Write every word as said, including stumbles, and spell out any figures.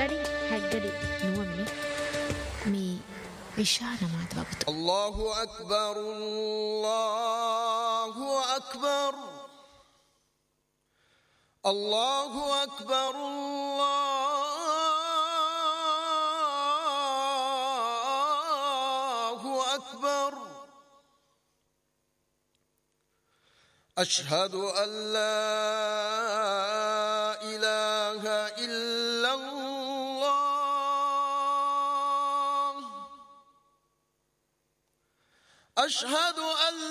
Tadi Hagger nuwa ni may ishara maat wagut. Allahu Akbar, Allahu Akbar, Allahu Akbar, Allahu Akbar. أشهد أن لا إله إلا الله. أشهد أن